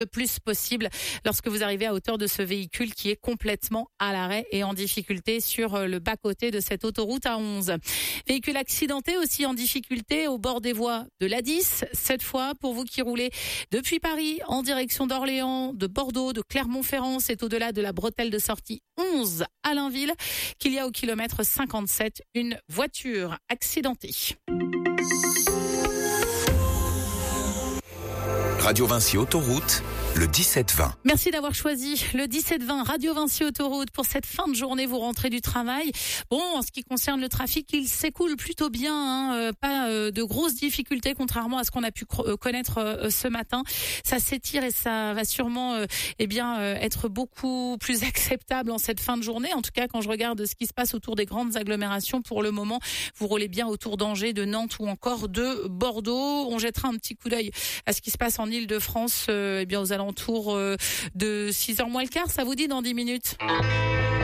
le plus possible lorsque vous arrivez à hauteur de ce véhicule qui est complètement à l'arrêt et en difficulté sur le bas-côté de cette autoroute A11. Véhicule accidenté aussi en difficulté au bord des voies de l'A10. Cette fois, pour vous qui roulez depuis Paris en direction d'Orléans, de Bordeaux, de Clermont-Ferrand, c'est au-delà de la bretelle de sortie 11 à Blainville qu'il y a au kilomètre 57 une voiture accidentée. Radio Vinci Autoroute, le 17-20. Merci d'avoir choisi le 17-20 Radio Vinci Autoroute pour cette fin de journée. Vous rentrez du travail. Bon, en ce qui concerne le trafic, il s'écoule plutôt bien. Pas de grosses difficultés, contrairement à ce qu'on a pu connaître ce matin. Ça s'étire et ça va sûrement être beaucoup plus acceptable en cette fin de journée. En tout cas, quand je regarde ce qui se passe autour des grandes agglomérations, pour le moment, vous roulez bien autour d'Angers, de Nantes ou encore de Bordeaux. On jettera un petit coup d'œil à ce qui se passe en Île-de-France, aux alentours de 6h moins le quart. Ça vous dit dans 10 minutes?